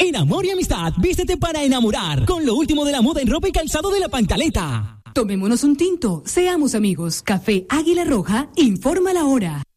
En Amor y Amistad, vístete para enamorar. Con lo último de la moda en ropa y calzado de La Pantaleta. Tomémonos un tinto, seamos amigos. Café Águila Roja, informa la hora.